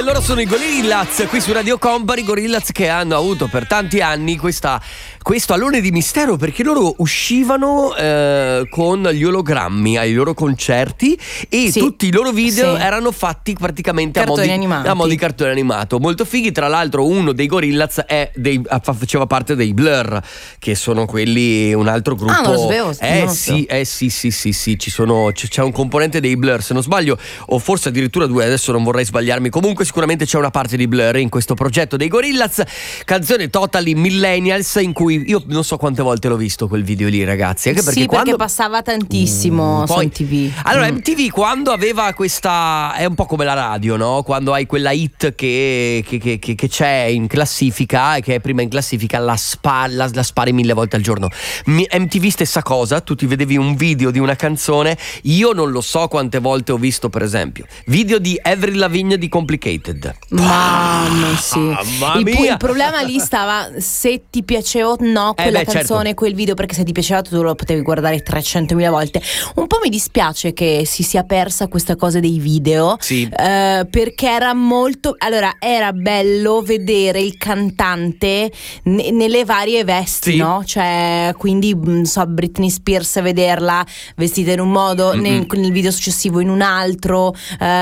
Loro sono i Gorillaz, qui su Radio Company. Gorillaz che hanno avuto per tanti anni questo alone di mistero, perché loro uscivano con gli ologrammi ai loro concerti e tutti i loro video erano fatti praticamente a mo' di cartone animato, molto fighi. Tra l'altro uno dei Gorillaz faceva parte dei Blur, che sono quelli, un altro gruppo. Non lo sapevo. Sì, c'è un componente dei Blur, se non sbaglio, o forse addirittura due, adesso non vorrei sbagliarmi. Comunque sicuramente c'è una parte di Blur in questo progetto dei Gorillaz. Canzone Totally Millennials, in cui io non so quante volte l'ho visto quel video lì, ragazzi, anche perché perché passava tantissimo su MTV. Allora MTV quando aveva questa, è un po' come la radio, no? Quando hai quella hit che c'è in classifica e che è prima in classifica, la spari 1000 volte al giorno. MTV stessa cosa, tu ti vedevi un video di una canzone. Io non lo so quante volte ho visto, per esempio, video di Avril Lavigne di Complicated. Mamma mia. Il problema lì stava se ti piaceva o no quella canzone, quel video, perché se ti piaceva tu lo potevi guardare 300.000 volte. Un po' mi dispiace che si sia persa questa cosa dei video, perché era molto, allora era bello vedere il cantante nelle varie vesti, no? Cioè, quindi Britney Spears, vederla vestita in un modo, nel video successivo in un altro,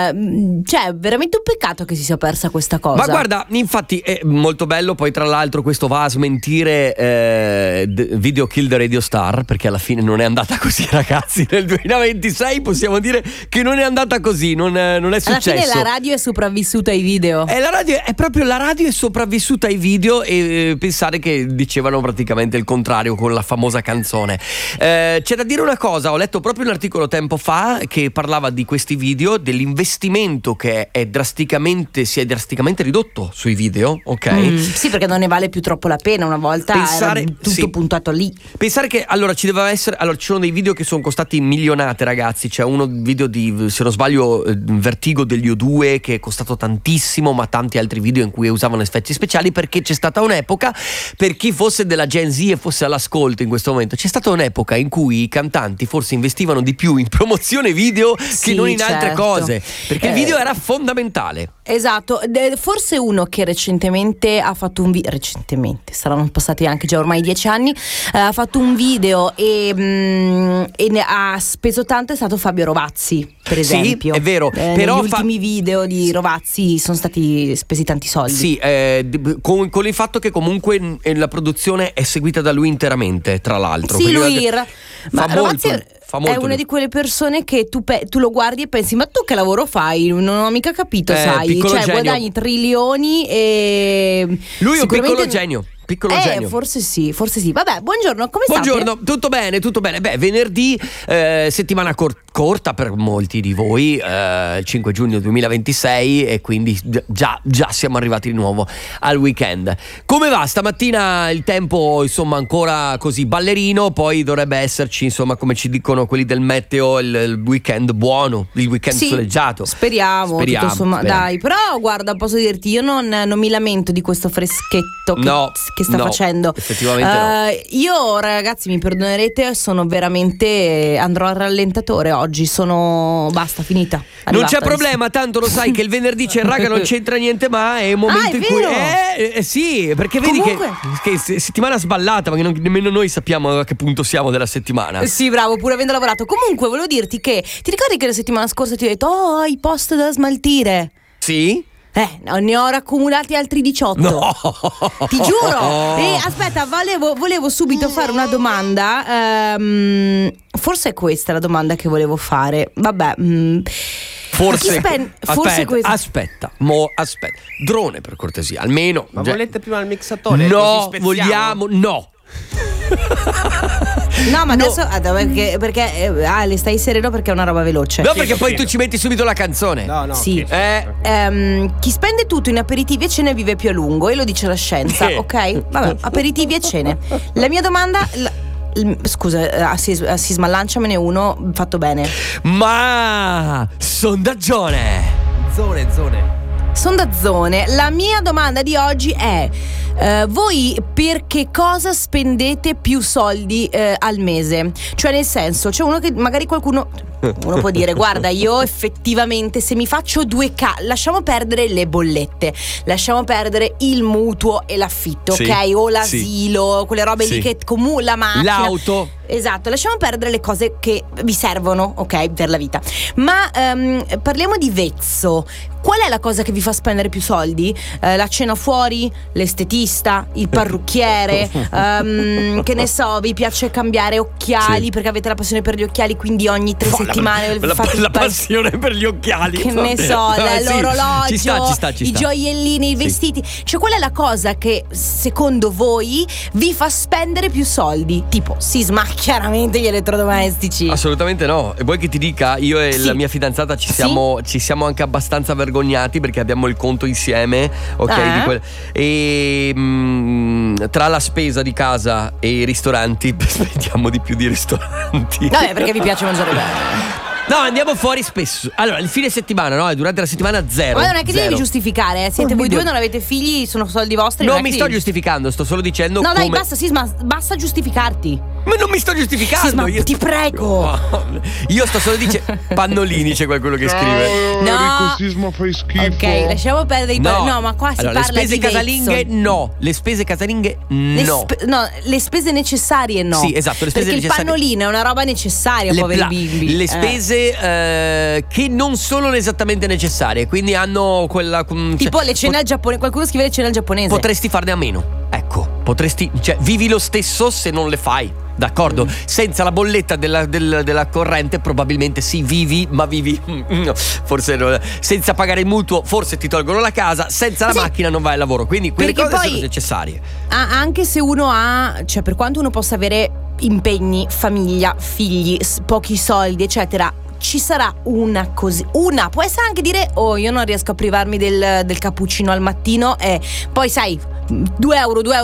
cioè veramente un peccato che si sia persa questa cosa. Ma guarda, infatti è molto bello. Poi tra l'altro questo va a smentire Video Kill the Radio Star, perché alla fine non è andata così, ragazzi. Nel 2026 possiamo dire che non è andata così, non è successo. Alla fine la radio è sopravvissuta ai video. La radio è sopravvissuta ai video, e pensare che dicevano praticamente il contrario con la famosa canzone. C'è da dire una cosa, ho letto proprio un articolo tempo fa che parlava di questi video, dell'investimento che si è drasticamente ridotto sui video, ok? Sì, perché non ne vale più troppo la pena. Una volta era tutto puntato lì. Pensare che ci sono dei video che sono costati milionate, ragazzi. C'è uno video di, se non sbaglio, Vertigo degli O2, che è costato tantissimo, ma tanti altri video in cui usavano effetti speciali, perché c'è stata un'epoca, per chi fosse della Gen Z e fosse all'ascolto in questo momento, c'è stata un'epoca in cui i cantanti forse investivano di più in promozione video che non in altre cose, perché il video era fondamentale. Esatto. Forse uno che recentemente ha fatto un video, saranno passati anche già ormai 10 anni, ha fatto un video e ne ha speso tanto, è stato Fabio Rovazzi, per esempio. Sì, è vero. Però gli ultimi video di Rovazzi sono stati spesi tanti soldi. Sì, con il fatto che comunque la produzione è seguita da lui interamente, tra l'altro. Sì, ma Rovazzi è una di quelle persone che tu lo guardi e pensi: ma tu che lavoro fai? Non ho mica capito, sai? Cioè, genio. Guadagni trilioni e lui è un piccolo genio. Genio. Forse sì. Vabbè, buongiorno, come state? Buongiorno, tutto bene. Beh, venerdì, settimana corta per molti di voi, il 5 giugno 2026, e quindi già siamo arrivati di nuovo al weekend. Come va stamattina il tempo? Insomma, ancora così ballerino, poi dovrebbe esserci, insomma, come ci dicono quelli del meteo, il weekend buono, il weekend soleggiato. Speriamo. Tutto, insomma, dai, però guarda, posso dirti, io non mi lamento di questo freschetto che sta facendo. Effettivamente no. Io, ragazzi, mi perdonerete, sono veramente, andrò al rallentatore oggi, basta, finita. Non c'è problema, tanto lo sai che il venerdì c'è il raga, non c'entra niente, ma è un momento in cui sì, perché vedi che settimana sballata, ma che nemmeno noi sappiamo a che punto siamo della settimana. Sì, bravo, pur avendo lavorato. Comunque volevo dirti che ti ricordi che la settimana scorsa ti ho detto hai post da smaltire? Sì. Ne ho accumulati altri 18. No. Ti giuro. E aspetta, volevo subito fare una domanda. Forse è questa la domanda che volevo fare. Vabbè. Forse aspetta. Drone, per cortesia, almeno. Ma volete prima il mixatore? No, vogliamo. No. No, ma adesso perché Ale, stai sereno, perché è una roba veloce. No, perché poi tu ci metti subito la canzone. No. Sì. Chi spende tutto in aperitivi e cene vive più a lungo, e lo dice la scienza, ok? Vabbè, aperitivi e cene. La mia domanda, scusa, Sisma, lanciamene uno fatto bene. Ma sondaggione. Sondazzone. La mia domanda di oggi è: voi per che cosa spendete più soldi al mese? Cioè, nel senso, c'è uno che magari qualcuno uno può dire guarda, io effettivamente se mi faccio lasciamo perdere le bollette, lasciamo perdere il mutuo e l'affitto, ok? O l'asilo, quelle robe lì che comunque la macchina, l'auto. Esatto, lasciamo perdere le cose che vi servono, ok, per la vita. Ma parliamo di vezzo. Qual è la cosa che vi fa spendere più soldi? La cena fuori, l'estetista, il parrucchiere, che ne so, vi piace cambiare occhiali perché avete la passione per gli occhiali, quindi ogni 3 settimane la passione per gli occhiali. Che ne so, l'orologio, ci sta. i gioiellini, i vestiti. Cioè, qual è la cosa che secondo voi vi fa spendere più soldi? Tipo, sisma, chiaramente gli elettrodomestici. Assolutamente no. E vuoi che ti dica, io e la mia fidanzata ci siamo anche abbastanza vergognati perché abbiamo il conto insieme, ok? E tra la spesa di casa e i ristoranti spendiamo di più di ristoranti. No, perché vi piace mangiare bene. No, andiamo fuori spesso. Allora, il fine settimana, no? Durante la settimana zero. Ma non è che devi giustificare, siete voi due, non avete figli, sono soldi vostri. Non mi sto giustificando, sto solo dicendo no, dai, basta, Sisma, basta giustificarti. Ma non mi sto giustificando. Sisma, ti prego. No, io sto solo dicendo Pannolini, c'è qualcuno che scrive. No, Sisma, fai schifo. Ok, lasciamo perdere i no, ma qua si parla le spese di casalinghe vezzo. no. Le spese casalinghe no. Le spese necessarie no. Sì, esatto, le spese perché necessarie. Il pannolino è una roba necessaria, poveri bimbi. Le spese che non sono esattamente necessarie, quindi hanno quella tipo le cene al giapponese. Qualcuno scrive le cene al giapponese. Potresti farne a meno. Ecco, vivi lo stesso se non le fai. D'accordo? Senza la bolletta della corrente probabilmente sì, vivi, ma vivi forse no, senza pagare il mutuo, forse ti tolgono la casa, senza la macchina non vai al lavoro. Quindi quelle cose sono necessarie. Anche se uno ha, cioè per quanto uno possa avere impegni, famiglia, figli, pochi soldi, eccetera, ci sarà una, può essere anche dire io non riesco a privarmi del cappuccino al mattino, e poi sai 2 euro, 3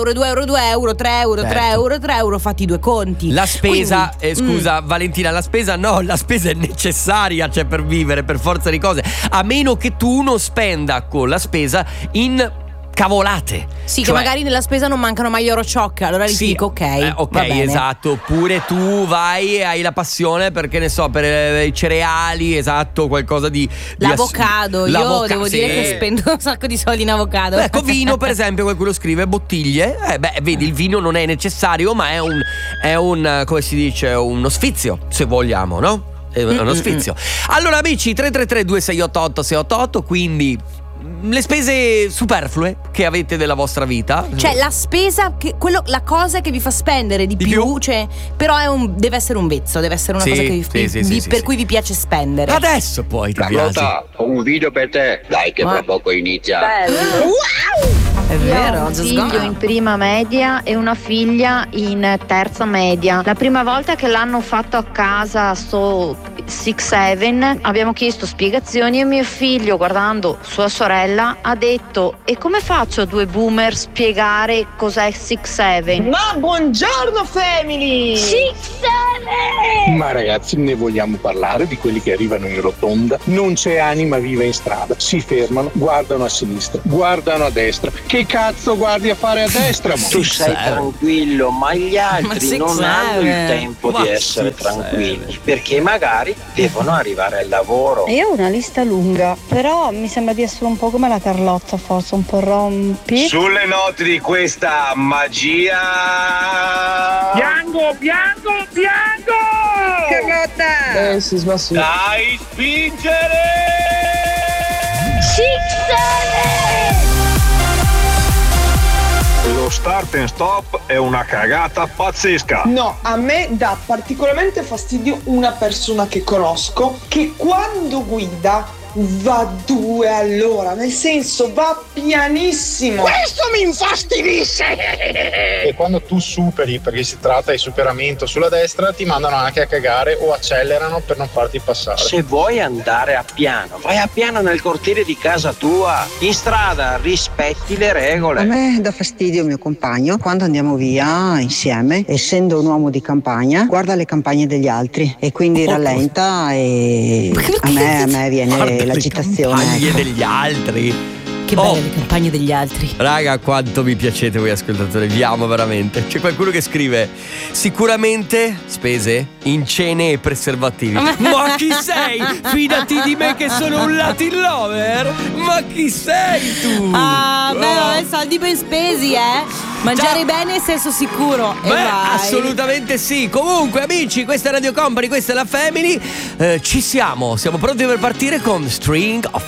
euro, fatti i due conti. La spesa, scusa Valentina, la spesa è necessaria, cioè per vivere, per forza di cose, a meno che tu non spenda con la spesa in cavolate. Sì, che magari nella spesa non mancano mai gli orociocca, allora gli dico ok, va bene. Esatto. Oppure tu vai e hai la passione perché ne so, per i cereali, esatto, qualcosa di l'avocado. Io devo dire che spendo un sacco di soldi in avocado. Ecco, vino per esempio, qualcuno scrive bottiglie. Vedi, il vino non è necessario, ma è un come si dice, uno sfizio, se vogliamo, no? È uno sfizio. Allora amici, 333-2688-688, quindi le spese superflue che avete della vostra vita, cioè la spesa la cosa che vi fa spendere di più, cioè, però deve essere un vezzo, deve essere una cosa che per cui vi piace spendere. Adesso poi ti piace. Ho un video per te, dai che tra poco inizia. È vero, ho un figlio in prima media e una figlia in terza media. La prima volta che l'hanno fatto a casa 6-7 abbiamo chiesto spiegazioni e mio figlio, guardando sua sorella, ha detto: e come faccio a 2 boomer spiegare cos'è 6-7? Ma buongiorno family! 6-7! Ma ragazzi, ne vogliamo parlare di quelli che arrivano in rotonda? Non c'è anima viva in strada, si fermano, guardano a sinistra, guardano a destra. Che cazzo guardi a fare a destra? Tu sei tranquillo, ma gli altri non hanno il tempo di essere tranquilli, perché magari devono arrivare al lavoro. Io ho una lista lunga, però mi sembra di essere un po' come la Carlotta, forse un po' rompi. Sulle note di questa magia, piango! Carlotta! Si sbassa. Dai, spingere! 6-7! Lo start and stop è una cagata pazzesca. No, a me dà particolarmente fastidio una persona che conosco che quando guida va 2 all'ora, nel senso va pianissimo. Questo mi infastidisce! E quando tu superi, perché si tratta di superamento sulla destra, ti mandano anche a cagare o accelerano per non farti passare. Se vuoi andare a piano, vai a piano nel cortile di casa tua. In strada rispetti le regole. A me dà fastidio mio compagno quando andiamo via insieme, essendo un uomo di campagna, guarda le campagne degli altri e quindi rallenta, e a me viene l'agitazione. Le degli altri. Che belle le campagne degli altri. Raga, quanto mi piacete voi ascoltatori, vi amo veramente. C'è qualcuno che scrive: sicuramente spese in cene e preservativi. Ma chi sei? Fidati di me che sono un Latin lover. Ma chi sei tu? Vabbè, soldi ben spesi, Mangiare bene, sesso sicuro. E vai. Assolutamente sì. Comunque, amici, questa è Radio Company, questa è la Family. Ci siamo pronti per partire con String of